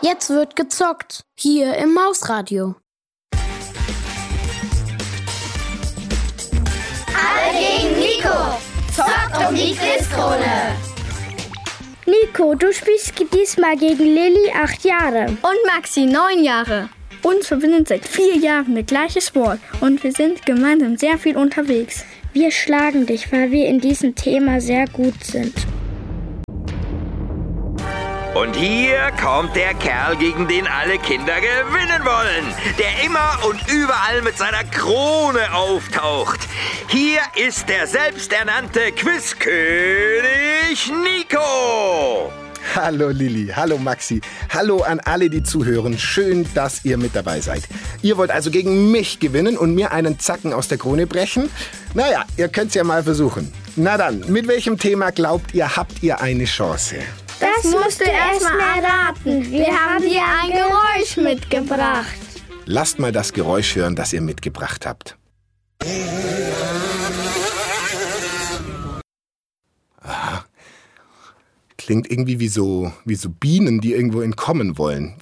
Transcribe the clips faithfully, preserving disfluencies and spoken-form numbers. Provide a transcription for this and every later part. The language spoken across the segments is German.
Jetzt wird gezockt. Hier im Mausradio. Alle gegen Nico. Zockt um die Quizkrone. Nico, du spielst diesmal gegen Lilly, acht Jahre. Und Maxi, neun Jahre. Uns verbindet seit vier Jahren das gleiche Sport. Und wir sind gemeinsam sehr viel unterwegs. Wir schlagen dich, weil wir in diesem Thema sehr gut sind. Und hier kommt der Kerl, gegen den alle Kinder gewinnen wollen, der immer und überall mit seiner Krone auftaucht. Hier ist der selbsternannte Quizkönig Nico. Hallo Lilly, hallo Maxi, hallo an alle, die zuhören. Schön, dass ihr mit dabei seid. Ihr wollt also gegen mich gewinnen und mir einen Zacken aus der Krone brechen? Naja, ihr könnt's ja mal versuchen. Na dann, mit welchem Thema glaubt ihr, habt ihr eine Chance? Das, das musst du erst mal erraten. Wir, Wir haben dir ein Geräusch mitgebracht. Lasst mal das Geräusch hören, das ihr mitgebracht habt. Aha. Klingt irgendwie wie so, wie so Bienen, die irgendwo entkommen wollen.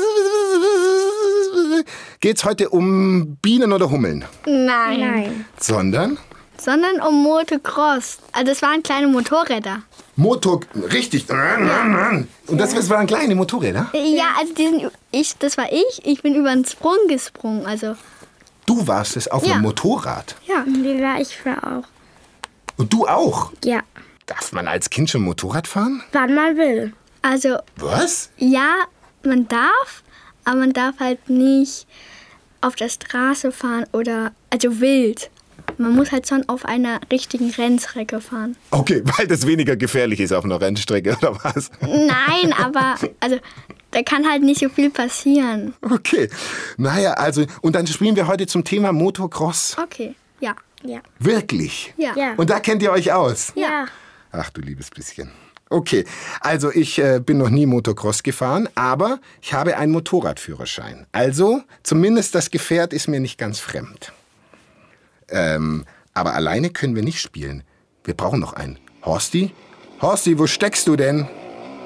Geht's heute um Bienen oder Hummeln? Nein. Nein. Sondern? Sondern um Motocross. Also das waren kleine Motorräder. Motor, richtig. Ja. Und das, das waren kleine Motorräder? Ja, also die sind, ich, das war ich. Ich bin über einen Sprung gesprungen. Also. Du warst es auf ja. einem Motorrad? Ja. Die war ich für auch. Und du auch? Ja. Darf man als Kind schon Motorrad fahren? Wann man will. Also. Was? Ja, man darf, aber man darf halt nicht auf der Straße fahren oder, also wild. Man muss halt schon auf einer richtigen Rennstrecke fahren. Okay, weil das weniger gefährlich ist auf einer Rennstrecke, oder was? Nein, aber also da kann halt nicht so viel passieren. Okay, naja, also, und dann spielen wir heute zum Thema Motocross. Okay, ja. Ja. Wirklich? Ja. Ja. Und da kennt ihr euch aus? Ja. Ach du liebes bisschen. Okay, also ich äh, bin noch nie Motocross gefahren, aber ich habe einen Motorradführerschein. Also zumindest das Gefährt ist mir nicht ganz fremd. Ähm, aber alleine können wir nicht spielen. Wir brauchen noch einen. Horsti? Horsti, wo steckst du denn?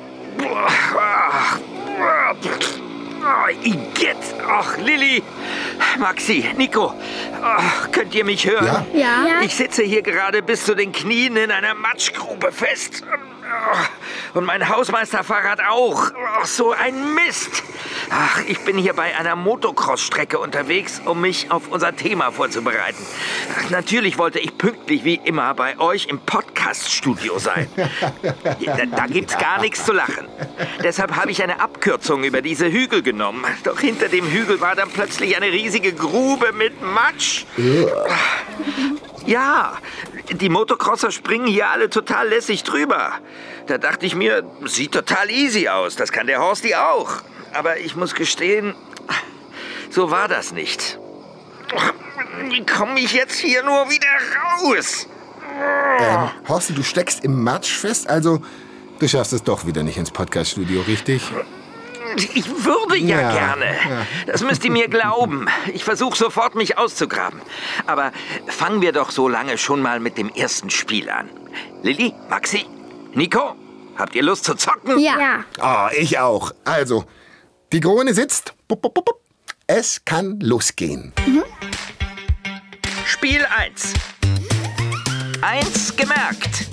Oh, Igitt. Ach, Lilly, Maxi, Nico, oh, könnt ihr mich hören? Ja? Ja. Ich sitze hier gerade bis zu den Knien in einer Matschgrube fest. Und mein Hausmeisterfahrrad auch. Ach, so ein Mist. Ach, ich bin hier bei einer Motocross-Strecke unterwegs, um mich auf unser Thema vorzubereiten. Ach, natürlich wollte ich pünktlich wie immer bei euch im Podcast-Studio sein. Da, da gibt's gar nichts zu lachen. Deshalb habe ich eine Abkürzung über diese Hügel genommen. Doch hinter dem Hügel war dann plötzlich eine riesige Grube mit Matsch. Ja, die Motocrosser springen hier alle total lässig drüber. Da dachte ich mir, sieht total easy aus. Das kann der Horsti auch. Aber ich muss gestehen, so war das nicht. Wie komme ich jetzt hier nur wieder raus? Ähm, Horsti, du steckst im Matsch fest, also du schaffst es doch wieder nicht ins Podcast-Studio, richtig? Ich würde ja, Ja, gerne. ja. Das müsst ihr mir glauben. Ich versuche sofort, mich auszugraben. Aber fangen wir doch so lange schon mal mit dem ersten Spiel an. Lilly, Maxi, Nico, habt ihr Lust zu zocken? Ja. Ja. Ah, ich auch. Also, die Krone sitzt. Bup, bup, bup, bup. Es kann losgehen. Mhm. Spiel eins. Eins gemerkt.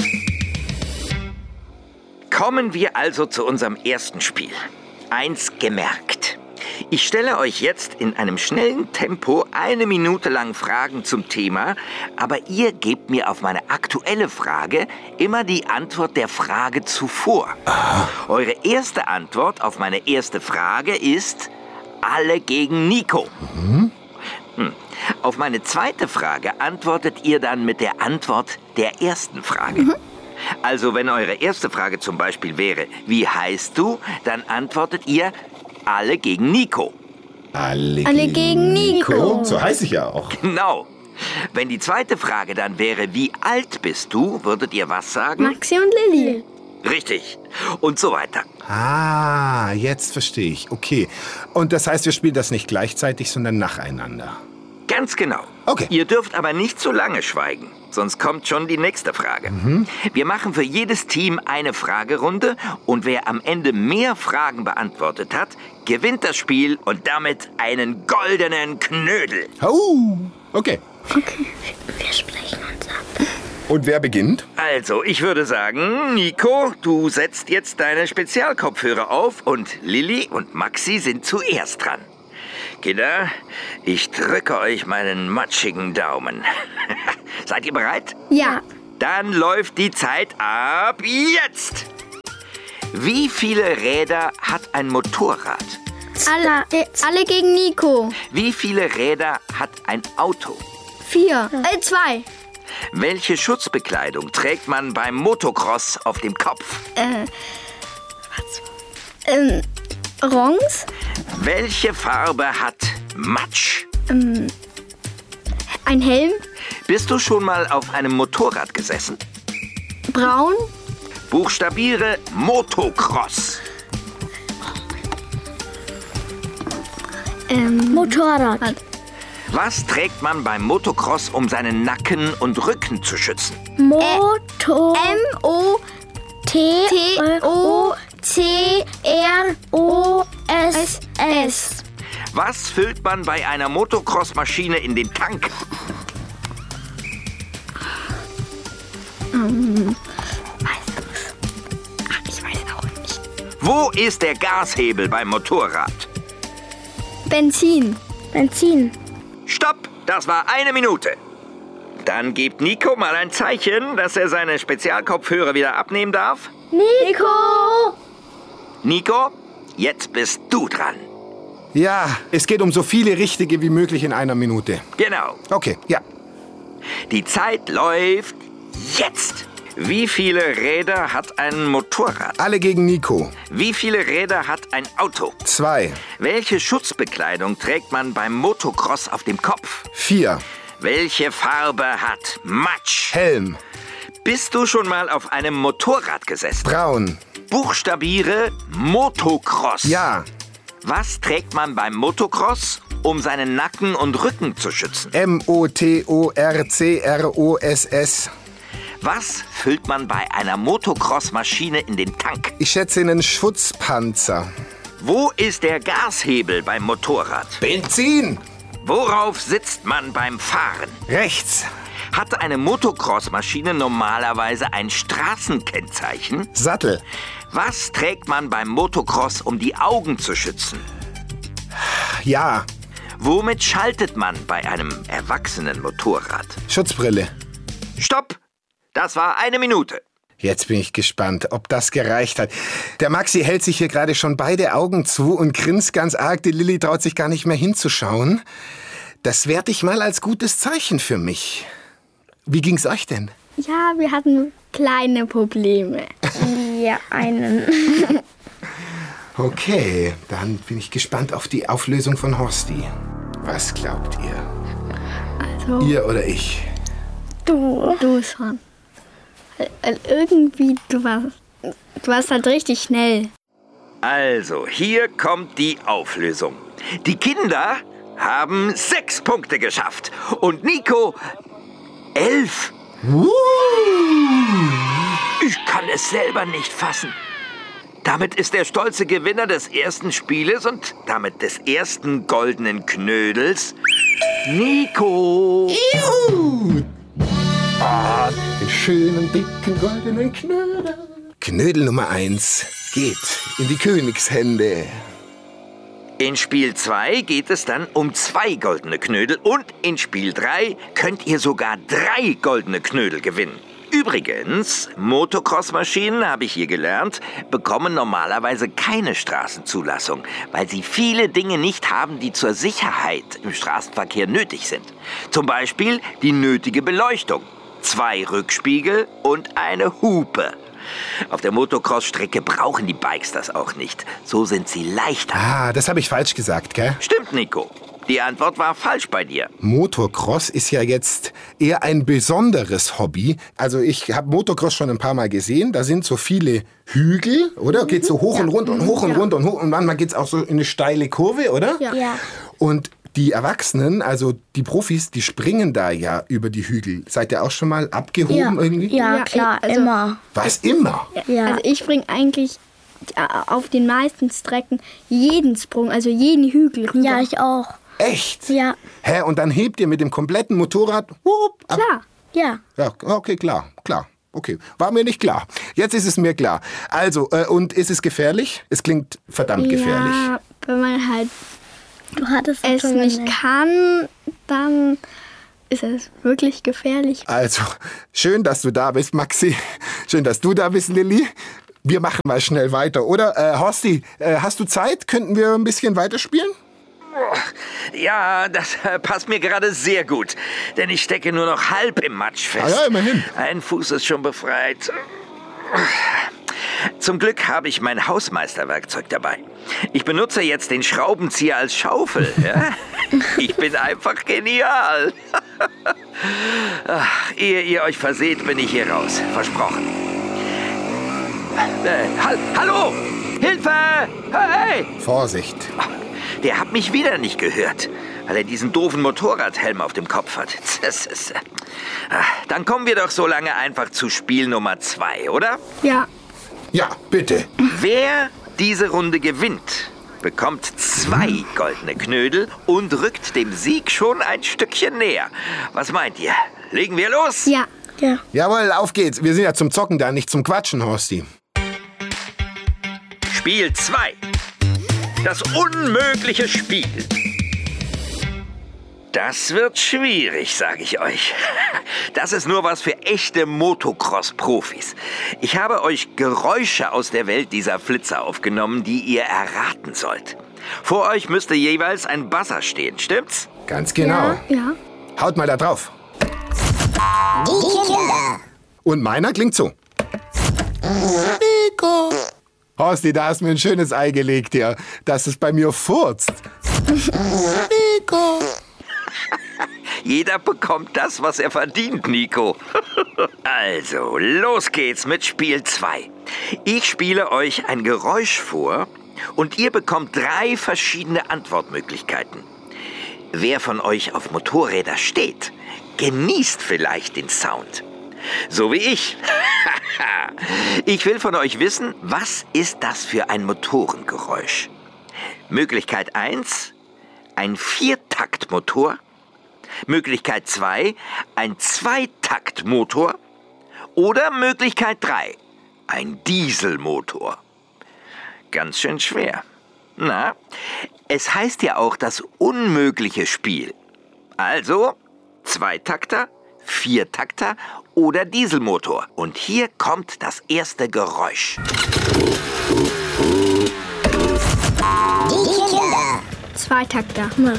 Kommen wir also zu unserem ersten Spiel. Eins gemerkt. Ich stelle euch jetzt in einem schnellen Tempo eine Minute lang Fragen zum Thema, aber ihr gebt mir auf meine aktuelle Frage immer die Antwort der Frage zuvor. Aha. Eure erste Antwort auf meine erste Frage ist alle gegen Nico. Mhm. Hm. Auf meine zweite Frage antwortet ihr dann mit der Antwort der ersten Frage. Mhm. Also wenn eure erste Frage zum Beispiel wäre, wie heißt du, dann antwortet ihr alle gegen Nico. Alle, Alle gegen Nico. So heiße ich ja auch. Genau. Wenn die zweite Frage dann wäre, wie alt bist du, würdet ihr was sagen? Maxi und Lilly. Richtig. Und so weiter. Ah, jetzt verstehe ich. Okay. Und das heißt, wir spielen das nicht gleichzeitig, sondern nacheinander. Ganz genau. Okay. Ihr dürft aber nicht zu lange schweigen. sonst kommt schon die nächste Frage. Mhm. Wir machen für jedes Team eine Fragerunde und wer am Ende mehr Fragen beantwortet hat, gewinnt das Spiel und damit einen goldenen Knödel. Oh, okay. Okay, wir sprechen uns ab. Und wer beginnt? Also, ich würde sagen, Nico, du setzt jetzt deine Spezialkopfhörer auf und Lilli und Maxi sind zuerst dran. Kinder, ich drücke euch meinen matschigen Daumen. Seid ihr bereit? Ja. Dann läuft die Zeit ab jetzt. Wie viele Räder hat ein Motorrad? Alle, äh, alle gegen Nico. Wie viele Räder hat ein Auto? Vier. Äh, zwei. Welche Schutzbekleidung trägt man beim Motocross auf dem Kopf? Äh, was? Ähm, Orange? Welche Farbe hat Matsch? Ähm, ein Helm? Bist du schon mal auf einem Motorrad gesessen? Braun? Buchstabiere Motocross. Ähm, Motorrad. Was trägt man beim Motocross, um seinen Nacken und Rücken zu schützen? Motor. M O T T O C R O S S. Was füllt man bei einer Motocross-Maschine in den Tank? Ähm, weiß Ach, ich weiß auch nicht. Wo ist der Gashebel beim Motorrad? Benzin. Benzin. Stopp! Das war eine Minute. Dann gibt Nico mal ein Zeichen, dass er seine Spezialkopfhörer wieder abnehmen darf. Nico! Nico, jetzt bist du dran. Ja, es geht um so viele Richtige wie möglich in einer Minute. Genau. Okay, ja. Die Zeit läuft jetzt. Wie viele Räder hat ein Motorrad? Alle gegen Nico. Wie viele Räder hat ein Auto? Zwei. Welche Schutzbekleidung trägt man beim Motocross auf dem Kopf? Vier. Welche Farbe hat Matsch? Helm. Bist du schon mal auf einem Motorrad gesessen? Braun. Buchstabiere Motocross. Ja. Was trägt man beim Motocross, um seinen Nacken und Rücken zu schützen? M O T O R C R O S S. Was füllt man bei einer Motocross-Maschine in den Tank? Ich schätze einen Schutzpanzer. Wo ist der Gashebel beim Motorrad? Benzin. Worauf sitzt man beim Fahren? Rechts. Hat eine Motocross-Maschine normalerweise ein Straßenkennzeichen? Sattel. Was trägt man beim Motocross, um die Augen zu schützen? Ja. Womit schaltet man bei einem erwachsenen Motorrad? Schutzbrille. Stopp! Das war eine Minute. Jetzt bin ich gespannt, ob das gereicht hat. Der Maxi hält sich hier gerade schon beide Augen zu und grinst ganz arg. Die Lilli traut sich gar nicht mehr hinzuschauen. Das werte ich mal als gutes Zeichen für mich. Wie ging's euch denn? Ja, wir hatten kleine Probleme. Ja, einen. Okay, dann bin ich gespannt auf die Auflösung von Horsti. Was glaubt ihr? Also, Ihr oder ich? du. Du schon. Weil irgendwie, du warst, du warst halt richtig schnell. Also, hier kommt die Auflösung. Die Kinder haben sechs Punkte geschafft und Nico elf. Ich kann es selber nicht fassen. Damit ist der stolze Gewinner des ersten Spieles und damit des ersten goldenen Knödels Nico. Juhu! Ah, den schönen, dicken, goldenen Knödel. Knödel Nummer eins geht in die Königshände. In Spiel zwei geht es dann um zwei goldene Knödel und in Spiel drei könnt ihr sogar drei goldene Knödel gewinnen. Übrigens, Motocross-Maschinen, habe ich hier gelernt, bekommen normalerweise keine Straßenzulassung, weil sie viele Dinge nicht haben, die zur Sicherheit im Straßenverkehr nötig sind. Zum Beispiel die nötige Beleuchtung, zwei Rückspiegel und eine Hupe. Auf der Motocross-Strecke brauchen die Bikes das auch nicht. So sind sie leichter. Ah, das habe ich falsch gesagt, gell? Stimmt, Nico. Die Antwort war falsch bei dir. Motocross ist ja jetzt eher ein besonderes Hobby. Also ich habe Motocross schon ein paar Mal gesehen. Da sind so viele Hügel, oder? Geht so hoch und runter und hoch und runter und hoch. Und manchmal geht es auch so in eine steile Kurve, oder? Ja. Ja. Und die Erwachsenen, also die Profis, die springen da ja über die Hügel. Seid ihr auch schon mal abgehoben Ja. irgendwie? Ja, Ja, klar, also- immer. Was, immer? Ja. Also ich springe eigentlich auf den meisten Strecken jeden Sprung, also jeden Hügel rüber. Ja, ich auch. Echt? Ja. Hä, und dann hebt ihr mit dem kompletten Motorrad wupp, ab. Klar. Ja. Ja, okay, klar, klar. Okay, war mir nicht klar. Jetzt ist es mir klar. Also, äh, und ist es gefährlich? Es klingt verdammt gefährlich. Ja, wenn man halt Du hattest es schon nicht eine- kann, dann ist es wirklich gefährlich. Also, schön, dass du da bist, Maxi. Schön, dass du da bist, Lilly. Wir machen mal schnell weiter, oder? Äh, Horsti, äh, hast du Zeit? Könnten wir ein bisschen weiterspielen? Ja, das äh, passt mir gerade sehr gut, denn ich stecke nur noch halb im Matsch fest. Ah ja, immerhin. Ein Fuß ist schon befreit. Zum Glück habe ich mein Hausmeisterwerkzeug dabei. Ich benutze jetzt den Schraubenzieher als Schaufel. Ja? Ich bin einfach genial. Ach, ehe ihr euch verseht, bin ich hier raus. Versprochen. Äh, hall Hallo! Hilfe! Hey! Vorsicht. Der hat mich wieder nicht gehört, weil er diesen doofen Motorradhelm auf dem Kopf hat. Das ist, ah, dann kommen wir doch so lange einfach zu Spiel Nummer zwei, oder? Ja. Ja, bitte. Wer diese Runde gewinnt, bekommt zwei goldene Knödel und rückt dem Sieg schon ein Stückchen näher. Was meint ihr? Legen wir los? Ja. Ja. Jawohl, auf geht's. Wir sind ja zum Zocken da, nicht zum Quatschen, Horsti. Spiel zwei. Das unmögliche Spiel. Das wird schwierig, sage ich euch. Das ist nur was für echte Motocross-Profis. Ich habe euch Geräusche aus der Welt dieser Flitzer aufgenommen, die ihr erraten sollt. Vor euch müsste jeweils ein Buzzer stehen, stimmt's? Ganz genau. Ja. Haut mal da drauf. Und meiner klingt so. Nico. Horsti, da hast du mir ein schönes Ei gelegt hier, dass es bei mir furzt. Nico. Jeder bekommt das, was er verdient, Nico. Also, los geht's mit Spiel zwei. Ich spiele euch ein Geräusch vor und ihr bekommt drei verschiedene Antwortmöglichkeiten. Wer von euch auf Motorräder steht, genießt vielleicht den Sound. So wie ich. Ich will von euch wissen, was ist das für ein Motorengeräusch? Möglichkeit eins, ein Viertaktmotor. Möglichkeit zwei, ein Zweitaktmotor. Oder Möglichkeit drei, ein Dieselmotor. Ganz schön schwer. Na, es heißt ja auch das unmögliche Spiel. Also, Zweitakter, Viertakter oder Dieselmotor. Und hier kommt das erste Geräusch. Zweitakter. Ja.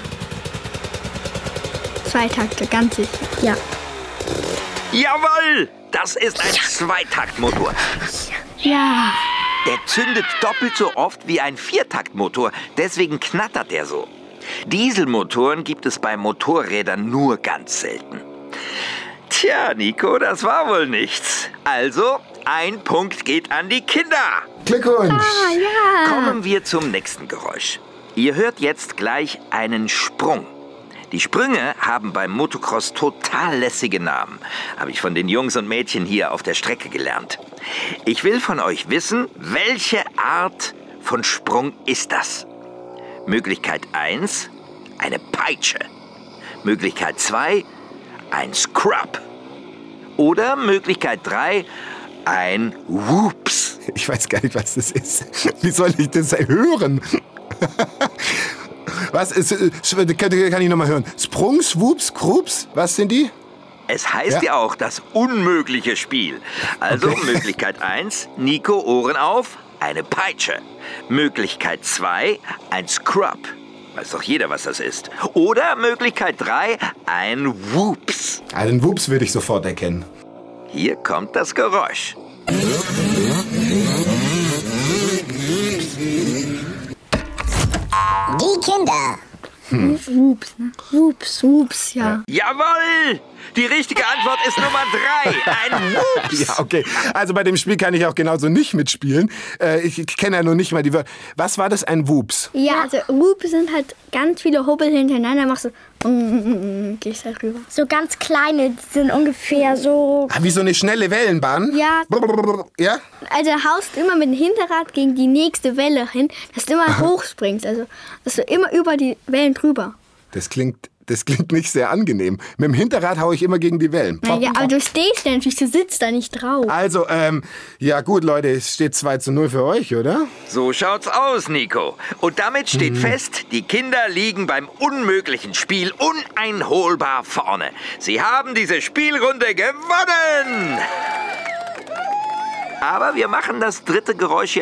Zweitakter, ganz sicher. Ja. Jawohl! Das ist ein Zweitaktmotor. Ja. Der zündet doppelt so oft wie ein Viertaktmotor. Deswegen knattert er so. Dieselmotoren gibt es bei Motorrädern nur ganz selten. Tja, Nico, das war wohl nichts. Also, ein Punkt geht an die Kinder. Glückwunsch. Ah, ja. Kommen wir zum nächsten Geräusch. Ihr hört jetzt gleich einen Sprung. Die Sprünge haben beim Motocross total lässige Namen. Habe ich von den Jungs und Mädchen hier auf der Strecke gelernt. Ich will von euch wissen, welche Art von Sprung ist das? Möglichkeit eins, eine Peitsche. Möglichkeit zwei, ein Scrub. Oder Möglichkeit drei, ein Whoops. Ich weiß gar nicht, was das ist. Wie soll ich das hören? Was ist, kann ich nochmal hören? Sprung, Swoops, Krups, was sind die? Es heißt ja, Ja. ja auch das unmögliche Spiel. Also Okay. Möglichkeit eins, Nico, Ohren auf, eine Peitsche. Möglichkeit zwei, ein Scrub. Weiß doch jeder, was das ist. Oder Möglichkeit drei, ein Whoops. Einen Wups würde ich sofort erkennen. Hier kommt das Geräusch. Die Kinder. Wups, ne? Wups, Wups, ja. Jawohl! Die richtige Antwort ist Nummer drei. Ein Wups. Ja, okay. Also bei dem Spiel kann ich auch genauso nicht mitspielen. Äh, ich ich kenne ja noch nicht mal die Wörter. Was war das, ein Wups? Ja, also Wups sind halt ganz viele Hubbel hintereinander. Machst du, mm, gehst halt rüber. So ganz kleine, die sind ungefähr so... Ah, wie so eine schnelle Wellenbahn? Ja. Ja? Also haust immer mit dem Hinterrad gegen die nächste Welle hin, dass du immer hochspringst. Also, dass du immer über die Wellen drüber. Das klingt, das klingt nicht sehr angenehm. Mit dem Hinterrad haue ich immer gegen die Wellen. Pop, Ja, aber pop. du stehst da natürlich, du sitzt da nicht drauf. Also, ähm, ja gut, Leute, es steht zwei zu null für euch, oder? So schaut's aus, Nico. Und damit steht fest, die Kinder liegen beim unmöglichen Spiel uneinholbar vorne. Sie haben diese Spielrunde gewonnen! Aber wir machen das dritte Geräusch jetzt